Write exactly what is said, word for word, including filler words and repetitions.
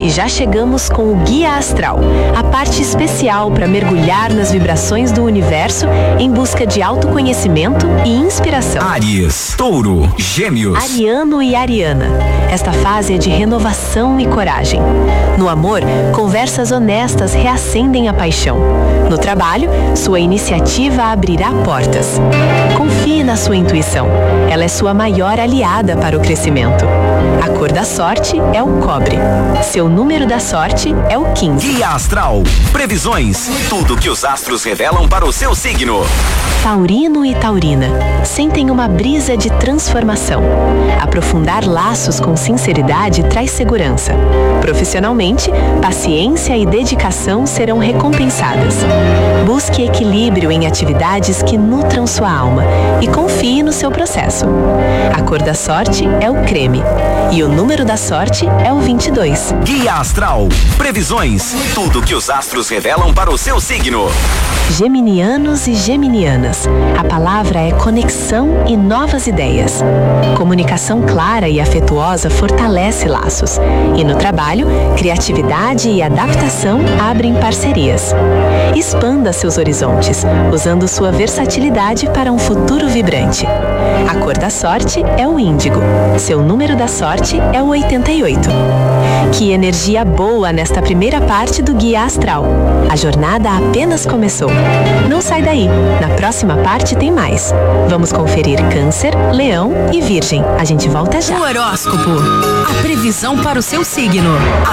E já chegamos com o Guia Astral, a parte especial para mergulhar nas vibrações do universo em busca de autoconhecimento e inspiração. Áries, Touro, Gêmeos. Ariano e Ariana. Esta fase é de renovação e coragem. No amor, conversas honestas reacendem a paixão. No trabalho, sua iniciativa abrirá portas. Confie na sua intuição. Ela é sua maior aliada para o crescimento. A cor da sorte é o cobre. Seu número da sorte é o quinze. Guia Astral. Previsões. Tudo que os astros revelam para o seu signo. Taurino e Taurina sentem uma brisa de transformação. Aprofundar laços com sinceridade traz segurança. Profissionalmente, paciência e dedicação serão recompensadas. Busque equilíbrio em atividades que nutram sua alma e confie no seu processo. A cor da sorte é o creme e o número da sorte é o vinte e dois. Guia Astral. Previsões. Tudo que os astros revelam para o seu signo. Geminianos e geminianas. A palavra é conexão e novas ideias. Comunicação clara e afetuosa fortalece laços. E no trabalho, criatividade e adaptação abrem parcerias. Expanda seus horizontes, usando sua versatilidade para um futuro vibrante. A cor da sorte é o índigo. Seu número da sorte é o oitenta e oito. Que energia boa nesta primeira parte do Guia Astral. A jornada apenas começou. Não sai daí. Na próxima parte tem mais. Vamos conferir Câncer, Leão e Virgem. A gente volta já. O horóscopo. A previsão para o seu signo.